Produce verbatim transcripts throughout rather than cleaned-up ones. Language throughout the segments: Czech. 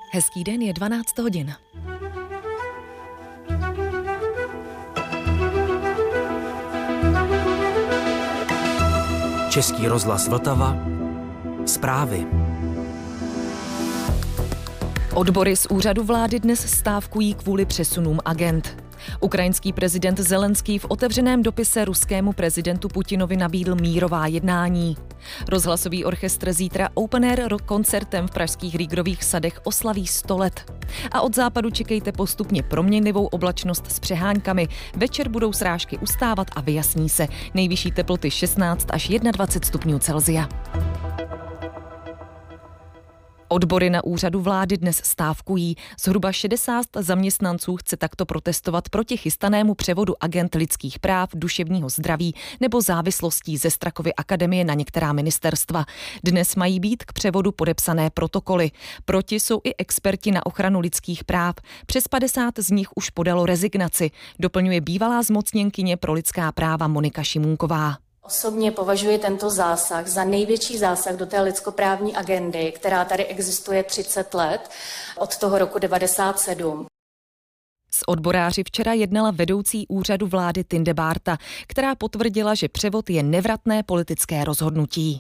Hezký den, je dvanáct hodin. Český rozhlas Vltava. Zprávy. Odbory z úřadu vlády dnes stávkují kvůli přesunům agend. Ukrajinský prezident Zelenský v otevřeném dopise ruskému prezidentu Putinovi nabídl mírová jednání. Rozhlasový orchestr zítra open air rock koncertem v pražských Rýgrových sadech oslaví sto let. A od západu čekejte postupně proměnlivou oblačnost s přeháňkami. Večer budou srážky ustávat a vyjasní se. Nejvyšší teploty šestnáct až dvacet jedna stupňů Celsia. Odbory na úřadu vlády dnes stávkují. Zhruba šedesát zaměstnanců chce takto protestovat proti chystanému převodu agend lidských práv, duševního zdraví nebo závislostí ze Strakovy akademie na některá ministerstva. Dnes mají být k převodu podepsané protokoly. Proti jsou i experti na ochranu lidských práv. Přes padesát z nich už podalo rezignaci, doplňuje bývalá zmocněnkyně pro lidská práva Monika Šimůnková. Osobně považuji tento zásah za největší zásah do té lidskoprávní agendy, která tady existuje třicet let, od toho roku devadesát sedm. S odboráři včera jednala vedoucí úřadu vlády Tinde Bárta, která potvrdila, že převod je nevratné politické rozhodnutí.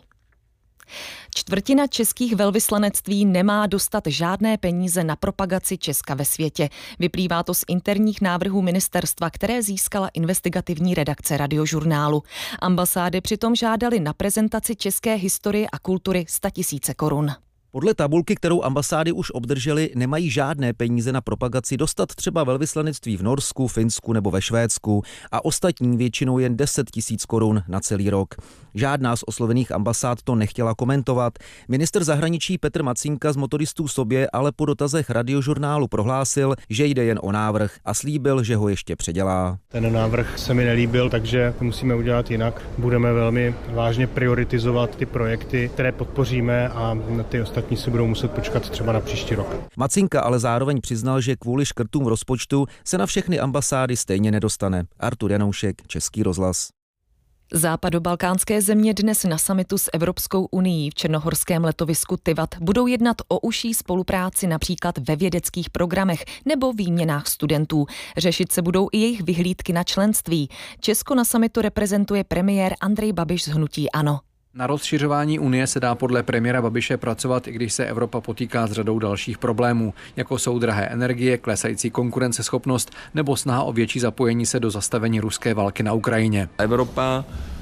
Čtvrtina českých velvyslanectví nemá dostat žádné peníze na propagaci Česka ve světě. Vyplývá to z interních návrhů ministerstva, které získala investigativní redakce Radiožurnálu. Ambasády přitom žádaly na prezentaci české historie a kultury statisíce korun. Podle tabulky, kterou ambasády už obdržely, nemají žádné peníze na propagaci dostat třeba velvyslanectví v Norsku, Finsku nebo ve Švédsku a ostatní většinou jen deset tisíc korun na celý rok. Žádná z oslovených ambasád to nechtěla komentovat. Ministr zahraničí Petr Macínka z Motoristů sobě ale po dotazech Radiožurnálu prohlásil, že jde jen o návrh a slíbil, že ho ještě předělá. Ten návrh se mi nelíbil, takže musíme udělat jinak. Budeme velmi vážně prioritizovat ty projekty, které podpoříme, a ty ostatní si budou muset počkat třeba na příští rok. Macínka ale zároveň přiznal, že kvůli škrtům v rozpočtu se na všechny ambasády stejně nedostane. Artur Janoušek, Český rozhlas. Západobalkánské země dnes na summitu s Evropskou unií v černohorském letovisku Tivat budou jednat o užší spolupráci například ve vědeckých programech nebo výměnách studentů. Řešit se budou i jejich vyhlídky na členství. Česko na summitu reprezentuje premiér Andrej Babiš z hnutí ANO. Na rozšiřování Unie se dá podle premiéra Babiše pracovat, i když se Evropa potýká s řadou dalších problémů, jako jsou drahé energie, klesající konkurenceschopnost nebo snaha o větší zapojení se do zastavení ruské války na Ukrajině. Evropa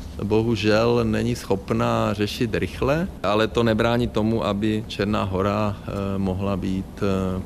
bohužel není schopná řešit rychle, ale to nebrání tomu, aby Černá Hora mohla být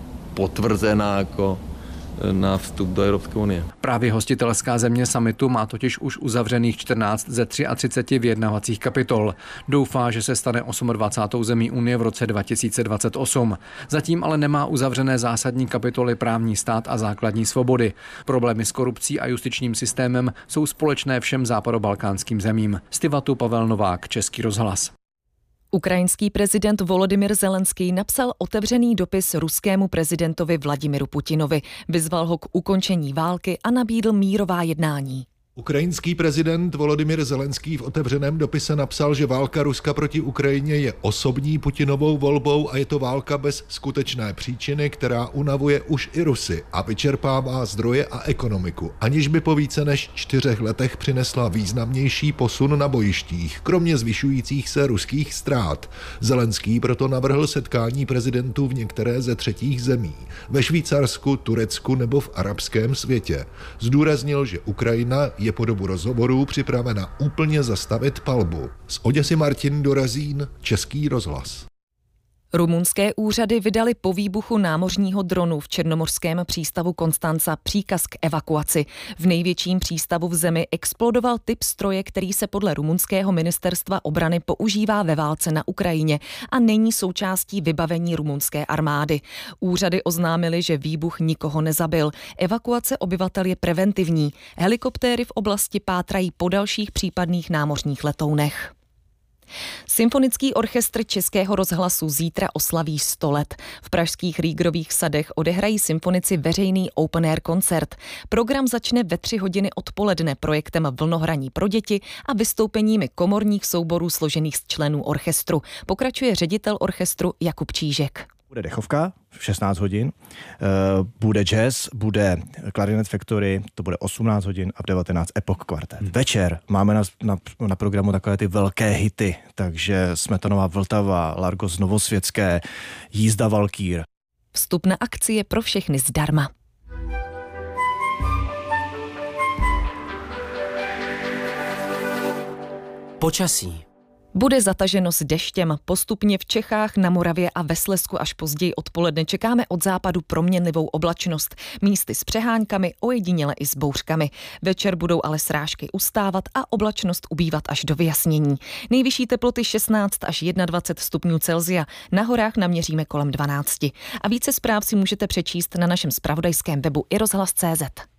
potvrzena jako na vstup do Evropské unie. Právě hostitelská země summitu má totiž už uzavřených čtrnáct ze třiceti tří vyjednávacích kapitol. Doufá, že se stane dvacátou osmou zemí Unie v roce dva tisíce dvacet osm. Zatím ale nemá uzavřené zásadní kapitoly právní stát a základní svobody. Problémy s korupcí a justičním systémem jsou společné všem západobalkánským zemím. Z Tivatu Pavel Novák, Český rozhlas. Ukrajinský prezident Volodymyr Zelenský napsal otevřený dopis ruskému prezidentovi Vladimiru Putinovi, vyzval ho k ukončení války a nabídl mírová jednání. Ukrajinský prezident Volodymyr Zelenský v otevřeném dopise napsal, že válka Ruska proti Ukrajině je osobní Putinovou volbou a je to válka bez skutečné příčiny, která unavuje už i Rusy a vyčerpává zdroje a ekonomiku, aniž by po více než čtyřech letech přinesla významnější posun na bojištích, kromě zvyšujících se ruských ztrát. Zelenský proto navrhl setkání prezidentů v některé ze třetích zemí, ve Švýcarsku, Turecku nebo v arabském světě. Zdůraznil, že Ukrajina je po dobu rozhovorů připravena úplně zastavit palbu. Z Oděsy Martin Dorazín, Český rozhlas. Rumunské úřady vydali po výbuchu námořního dronu v černomorském přístavu Konstanca příkaz k evakuaci. V největším přístavu v zemi explodoval typ stroje, který se podle rumunského ministerstva obrany používá ve válce na Ukrajině a není součástí vybavení rumunské armády. Úřady oznámily, že výbuch nikoho nezabil. Evakuace obyvatel je preventivní. Helikoptéry v oblasti pátrají po dalších případných námořních letounech. Symfonický orchestr Českého rozhlasu zítra oslaví sto let. V pražských Rýgrových sadech odehrají symfonici veřejný open air koncert. Program začne ve tři hodiny odpoledne projektem Vlnohraní pro děti a vystoupeními komorních souborů složených z členů orchestru. Pokračuje ředitel orchestru Jakub Čížek. Bude dechovka v šestnáct hodin, bude jazz, bude Clarinet Factory, to bude osmnáct hodin a v devatenáct Epoch Quartet. Hmm. Večer máme na, na, na programu takové ty velké hity, takže Smetanová Vltava, Largos Novosvětské, Jízda Valkýr. Vstup na akci je pro všechny zdarma. Počasí. Bude zataženo s deštěm. Postupně v Čechách, na Moravě a ve Slezsku až později odpoledne čekáme od západu proměnlivou oblačnost. Místy s přeháňkami, ojediněle i s bouřkami. Večer budou ale srážky ustávat a oblačnost ubývat až do vyjasnění. Nejvyšší teploty šestnáct až dvacet jedna stupňů Celsia. Na horách naměříme kolem dvanáct. A více zpráv si můžete přečíst na našem zpravodajském webu i rozhlas tečka cé zet.